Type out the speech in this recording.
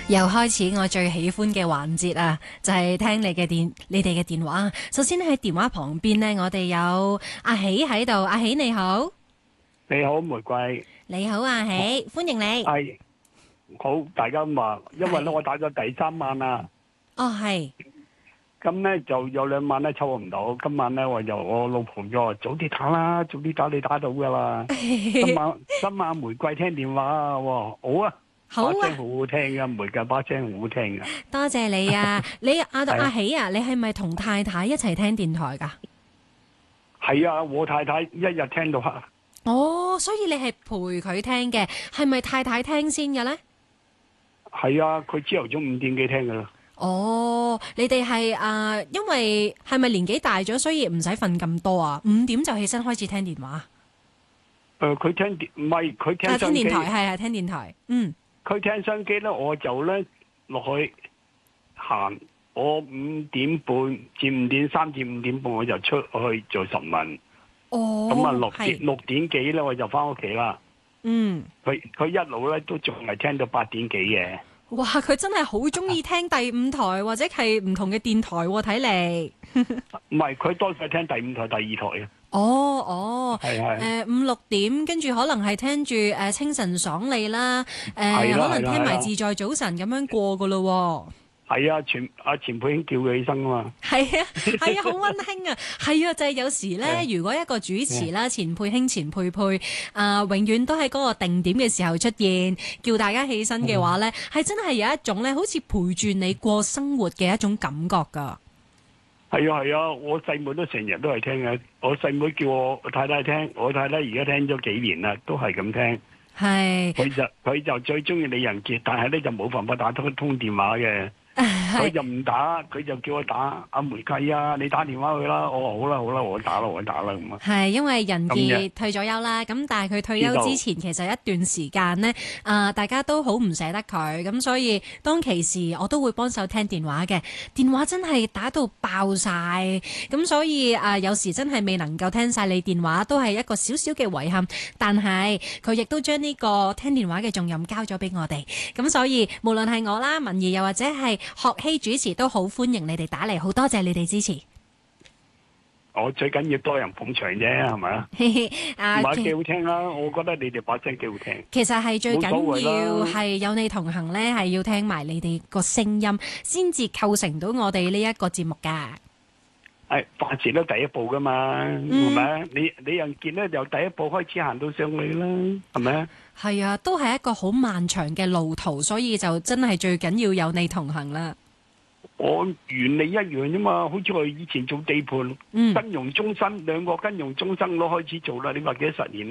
又開始我最喜歡嘅環節啊，就係聽你哋嘅電話。首先喺電話旁邊呢，我哋有阿喜喺度。阿喜你好。 你好，玫瑰。 你好，阿喜，歡迎你。 係好，大家話，因為咧我打咗第3晚啦。 哦，係。 咁咧就有2晚咧抽唔到，今晚咧我老婆叫我早啲打啦，早啲打你打到噶啦。今晚玫瑰聽電話啊，好啊。 好啊， 把聲好好聽噶，玫瑰把聲好好聽噶。 多謝你啊！你阿喜啊，你係咪同太太一齊聽電台噶？ 係啊，我太太一日聽到黑。 哦，所以你係陪佢聽嘅，係咪太太聽先嘅咧？ 係啊，佢朝頭早5點幾聽噶啦。 哦，你哋係因為係咪年紀大咗，所以唔使瞓咁多啊？5點就起身開始聽電話。 佢佢聽聽電台，係聽電台，嗯。 佢聽收音機咧，我就咧落去行。我5點半至5點3至5點半，我就出去做實問。 哦， 咁啊6點幾咧，我就翻屋企啦。 嗯， 佢一路咧都仲係聽到8點幾嘅。 哇！佢真係好中意聽第5台或者係唔同嘅電台喎，睇嚟。 唔係，佢多數係聽第5台、第2台啊。 哦， 係 5、6點，跟住可能係聽住清晨爽利啦，可能聽埋自在早晨咁樣過噶咯。 係啊，錢佩卿叫佢起身啊嘛。 係啊，係啊，好溫馨啊。係啊，就係有時咧，如果一個主持啦，錢佩卿、錢佩佩永遠都喺嗰個定點嘅時候出現，叫大家起身嘅話咧，係真係有一種咧，好似陪住你過生活嘅一種感覺噶。 係啊係啊，我細妹都成日都係聽嘅。我細妹叫我太太聽，我太太而家聽咗幾年啦，都係咁聽。 係。 佢就最中意李仁傑，但係咧就冇辦法打通電話嘅。佢就唔打，佢就叫我打。阿玫瑰啊，你打電話去啦。我話好啦好啦，我打啦咁啊。 係因為仁傑退咗休啦，咁但係佢退休之前其實一段時間呢，大家都好唔捨得佢，咁所以當其時我都會幫手聽電話嘅。電話真係打到爆晒，咁所以有時真係未能夠聽晒你電話，都係一個少少嘅遺憾。但係佢亦都將呢個聽電話嘅重任交咗俾我哋，咁所以無論係我啦、文儀又或者係學希主持都好歡迎你哋打嚟，好多謝你哋支持。 我最緊要多人捧場啫，係咪啊？唔係幾好聽啦，我覺得你哋把聲幾好聽。 其實係最緊要係有你同行咧，係要聽埋你哋個聲音，先至構成到我哋呢一個節目噶。 係凡事都第一步噶嘛，係咪啊？你人傑咧由第一步開始行到上去啦，係咪啊？ 係啊，都係一個好漫長嘅路途，所以就真係最緊要有你同行啦。 我原理一樣啫嘛，好似我以前做地盤，金融中心2個金融中心都開始做啦，你話幾多10年？